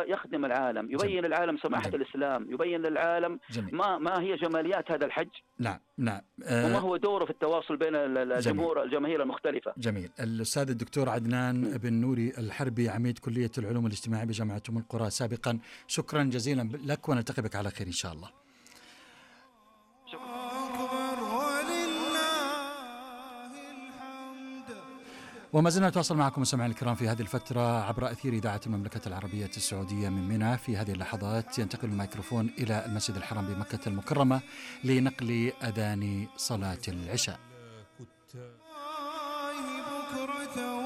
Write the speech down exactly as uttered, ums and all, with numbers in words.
هو يخدم العالم، يبين جميل. العالم سماحة جميل. الإسلام، يبين للعالم جميل. ما ما هي جماليات هذا الحج. نعم نعم أه وما هو دوره في التواصل بين الجمهور الجماهير المختلفة. جميل. الأستاذ الدكتور عدنان م. بن نوري الحربي، عميد كلية العلوم الاجتماعية بجامعة أم القرى سابقا، شكرا جزيلا لك، ونلتقي بك على خير إن شاء الله. وما زلنا نتواصل معكم مستمعينا الكرام في هذه الفترة عبر أثير إذاعة المملكة العربية السعودية من منى. في هذه اللحظات ينتقل الميكروفون إلى المسجد الحرام بمكة المكرمة لنقل أذان صلاة العشاء.